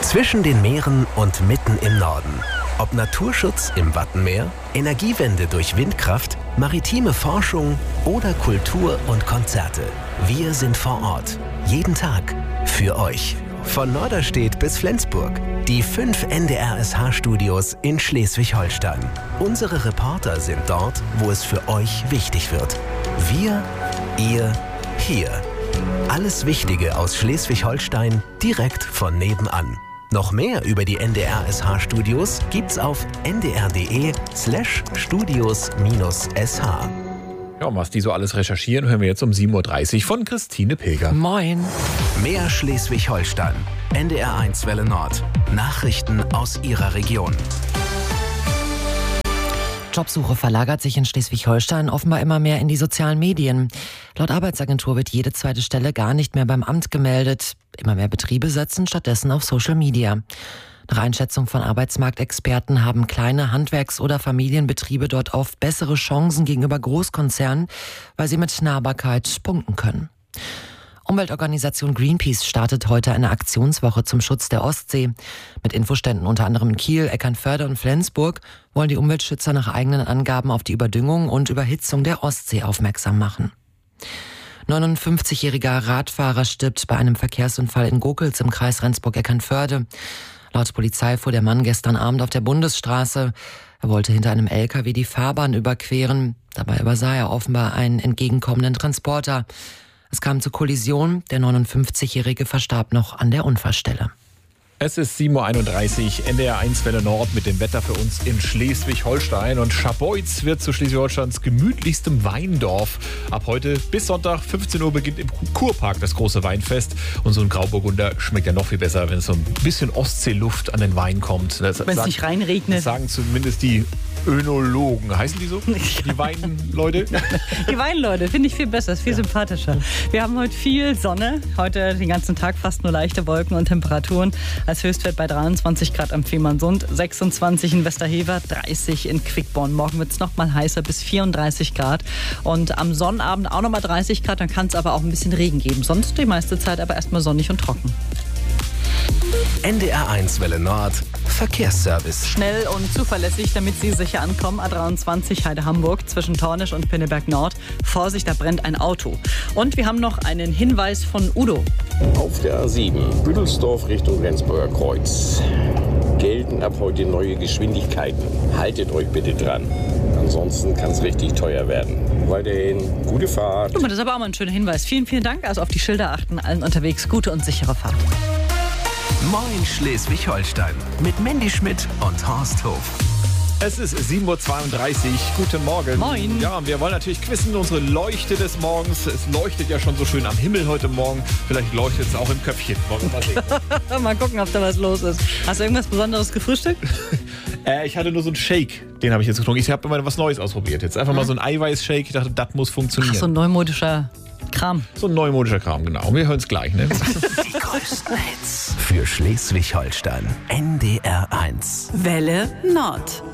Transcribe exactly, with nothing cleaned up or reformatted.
Zwischen den Meeren und mitten im Norden. Ob Naturschutz im Wattenmeer, Energiewende durch Windkraft, maritime Forschung oder Kultur und Konzerte. Wir sind vor Ort. Jeden Tag. Für euch. Von Norderstedt bis Flensburg. Die fünf N D R S H-Studios in Schleswig-Holstein. Unsere Reporter sind dort, wo es für euch wichtig wird. Wir, ihr, hier. Alles Wichtige aus Schleswig-Holstein direkt von nebenan. Noch mehr über die N D R S H-Studios gibt's auf ndr.de slash studios minus sh. Ja, und was die so alles recherchieren, hören wir jetzt um sieben Uhr dreißig von Christine Pilger. Moin. Mehr Schleswig-Holstein. N D R eins Welle Nord. Nachrichten aus Ihrer Region. Jobsuche verlagert sich in Schleswig-Holstein offenbar immer mehr in die sozialen Medien. Laut Arbeitsagentur wird jede zweite Stelle gar nicht mehr beim Amt gemeldet. Immer mehr Betriebe setzen stattdessen auf Social Media. Nach Einschätzung von Arbeitsmarktexperten haben kleine Handwerks- oder Familienbetriebe dort oft bessere Chancen gegenüber Großkonzernen, weil sie mit Nahbarkeit punkten können. Umweltorganisation Greenpeace startet heute eine Aktionswoche zum Schutz der Ostsee. Mit Infoständen unter anderem in Kiel, Eckernförde und Flensburg wollen die Umweltschützer nach eigenen Angaben auf die Überdüngung und Überhitzung der Ostsee aufmerksam machen. neunundfünfzigjähriger Radfahrer stirbt bei einem Verkehrsunfall in Gokels im Kreis Rendsburg-Eckernförde. Laut Polizei fuhr der Mann gestern Abend auf der Bundesstraße. Er wollte hinter einem L K W die Fahrbahn überqueren. Dabei übersah er offenbar einen entgegenkommenden Transporter. Es kam zur Kollision. Der neunundfünfzigjährige verstarb noch an der Unfallstelle. Es ist sieben Uhr einunddreißig, N D R eins Welle Nord mit dem Wetter für uns in Schleswig-Holstein. Und Scharbeutz wird zu Schleswig-Holsteins gemütlichstem Weindorf. Ab heute bis Sonntag fünfzehn Uhr beginnt im Kurpark das große Weinfest. Und so ein Grauburgunder schmeckt ja noch viel besser, wenn es so ein bisschen Ostseeluft an den Wein kommt. Wenn es nicht reinregnet. Das sagen zumindest die Önologen. Heißen die so? Die Weinleute? Die Weinleute, finde ich viel besser, ist viel ja. sympathischer. Wir haben heute viel Sonne, heute den ganzen Tag fast nur leichte Wolken und Temperaturen. Als Höchstwert bei dreiundzwanzig Grad am Fehmarnsund, sechsundzwanzig in Westerhever, dreißig in Quickborn. Morgen wird es noch mal heißer, bis vierunddreißig Grad. Und am Sonnabend auch noch mal dreißig Grad, dann kann es aber auch ein bisschen Regen geben. Sonst die meiste Zeit aber erstmal sonnig und trocken. N D R eins Welle Nord. Verkehrsservice. Schnell und zuverlässig, damit Sie sicher ankommen. A dreiundzwanzig Heide-Hamburg zwischen Tornisch und Pinneberg Nord. Vorsicht, da brennt ein Auto. Und wir haben noch einen Hinweis von Udo. Auf der A sieben, Büdelsdorf Richtung Rendsburger Kreuz. Gelten ab heute neue Geschwindigkeiten. Haltet euch bitte dran. Ansonsten kann es richtig teuer werden. Weiterhin gute Fahrt. Guck mal, das ist aber auch mal ein schöner Hinweis. Vielen, vielen Dank. Also auf die Schilder achten, allen unterwegs. Gute und sichere Fahrt. Moin Schleswig-Holstein mit Mandy Schmidt und Horst Hof. Es ist sieben Uhr zweiunddreißig. Guten Morgen. Moin. Ja, wir wollen natürlich quizzen, unsere Leuchte des Morgens. Es leuchtet ja schon so schön am Himmel heute Morgen. Vielleicht leuchtet es auch im Köpfchen. Wollen wir mal sehen. Mal gucken, ob da was los ist. Hast du irgendwas Besonderes gefrühstückt? äh, ich hatte nur so einen Shake. Den habe ich jetzt getrunken. Ich habe immer was Neues ausprobiert. Jetzt einfach mal so einen Eiweiß-Shake. Ich dachte, das muss funktionieren. Ach, so ein neumodischer Kram. So ein neumodischer Kram, genau. Wir hören es gleich, ne? Die größten Hits für Schleswig-Holstein. N D R eins. Welle Nord.